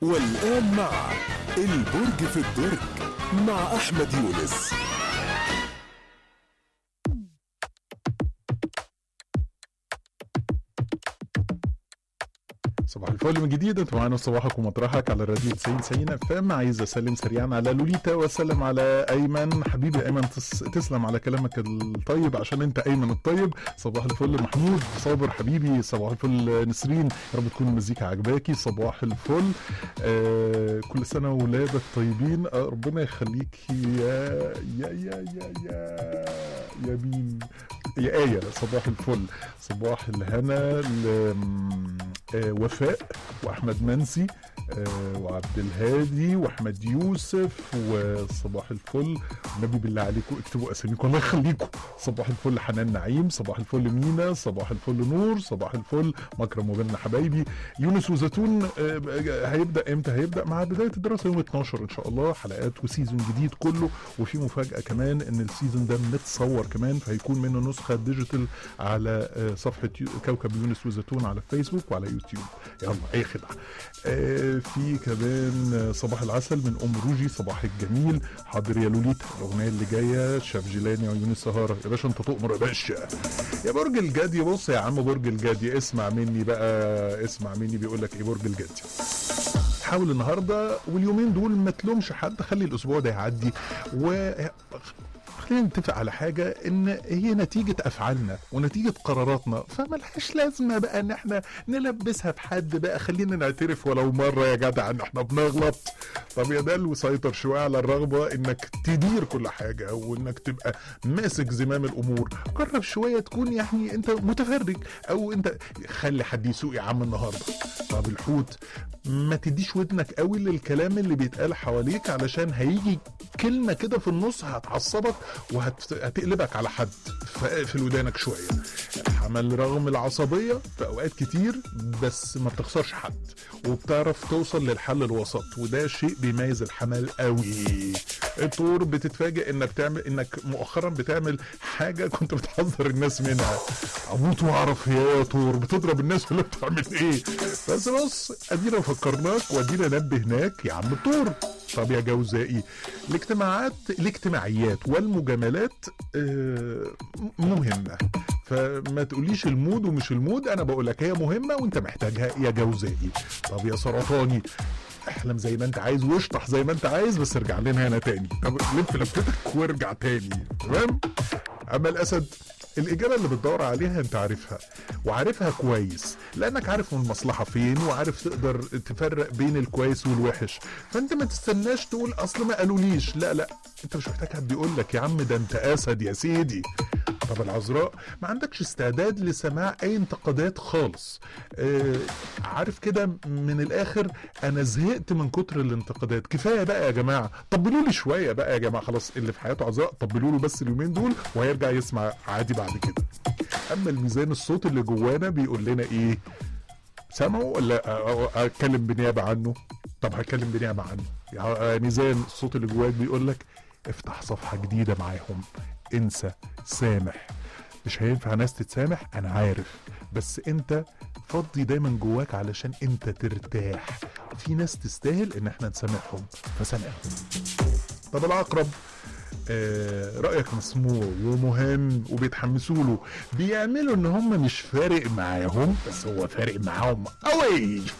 والآن مع البرج في الدرج مع أحمد يونس. صباح الفل من جديد، انتوا معانا صباحك ومطرحك على الراديو 90 FM. عايز اسلم سريعا على لوليتا واسلم على ايمن حبيبي. ايمن تسلم على كلامك الطيب عشان انت ايمن الطيب. صباح الفل محمود صابر حبيبي. صباح الفل نسرين، يا رب تكون المزيكا عجباكي. صباح الفل. كل سنه وولادك طيبين. ربنا يخليك يا مين يا آية. صباح الفل. صباح الهنا وفاء واحمد منسي وعبد الهادي واحمد يوسف. وصباح الفل النبي بالله عليكم اكتبوا اساميكم الله يخليكم. صباح الفل حنان نعيم. صباح الفل مينا. صباح الفل نور. صباح الفل مكرم وبنا حبايبي. يونس وزيتون هيبدا امتى؟ هيبدا مع بدايه الدراسه يوم 12 ان شاء الله. حلقات وسيزون جديد كله. وفي مفاجاه كمان ان السيزون ده متصور كمان، فهيكون منه نسخه ديجيتال على صفحه كوكب يونس وزيتون على فيسبوك وعلى يوتيوب. يلا اي خدعه. في كمان صباح العسل من ام روجي. صباح الجميل. حاضر يا لوليتا، الاغنيه اللي جايه شاف جيلاني ويونس سهاره. يا باشا انت تؤمر يا باشا. يا برج الجدي، بص يا عم برج الجدي اسمع مني بقى، اسمع مني. بيقول لك ايه برج الجدي؟ حاول النهارده واليومين دول ما تلومش حد، خلي الاسبوع ده يعدي خلينا نتفق على حاجة، ان هي نتيجة افعالنا ونتيجة قراراتنا، فملهاش لازمة بقى ان احنا نلبسها في حد بقى. خلينا نعترف ولو مرة يا جدع ان احنا بنغلط. طب يا ده وسيطر شوية على الرغبة انك تدير كل حاجة وانك تبقى ماسك زمام الامور. قرب شوية تكون يعني انت متفرج، او انت خلي حد يسوق يا عم النهاردة. طب الحوت، ما تديش ودنك قوي للكلام اللي بيتقال حواليك، علشان هيجي كلمة كده في النص هتعصبك وهتقلبك على حد. فاقفل ودانك شوية. حمل رغم العصبية في اوقات كتير، بس ما بتخسرش حد وبتعرف توصل للحل الوسط، وده شيء بيميز الحمل قوي. الطور، بتتفاجئ انك مؤخرا بتعمل حاجة كنت بتحذر الناس منها. اموت واعرف يا طور بتضرب الناس اللي بتعمل ايه. بس بص ادينا فكرناك وادينا نبهناك يا عم الطور. طب يا جوزائي، الاجتماعيات والمجاملات مهمة، فما تقوليش المود ومش المود. انا بقولك هي مهمة وانت محتاجها يا جوزائي. طب يا سرطاني، احلم زي ما انت عايز واشطح زي ما انت عايز، بس ارجع لنا هنا تاني. طب لف لفتك وارجع تاني، تمام؟ اما الاسد، الإجابة اللي بتدور عليها انت عارفها وعارفها كويس، لأنك عارف المصلحة فين وعارف تقدر تفرق بين الكويس والوحش. فانت ما تستناش تقول أصل ما قالوليش. لا انت مش محتاج حد يقول لك يا عم ده انت أسد يا سيدي. طب العذراء، ما عندكش استعداد لسماع اي انتقادات خالص. عارف كده من الاخر، انا زهقت من كتر الانتقادات، كفايه بقى يا جماعه. طبلوا لي شويه بقى يا جماعه، خلاص اللي في حياته عذراء طبلوا له بس اليومين دول وهيرجع يسمع عادي بعد كده. اما الميزان، الصوت اللي جوانا بيقول لنا ايه؟ سامعوا ولا اتكلم بنيابه عنه؟ طب هتكلم بنيابه عنه. يا ميزان، الصوت اللي جواك بيقول لك افتح صفحه جديده معاهم، انسى، سامح. مش هينفع ناس تتسامح انا عارف، بس انت فضي دايما جواك علشان انت ترتاح. في ناس تستاهل ان احنا نسامحهم، فسامحهم. طب العقرب، رأيك مسموع ومهم وبيتحمسوا له، بيعملوا ان هم مش فارق معاهم، بس هو فارق معاهم قوي.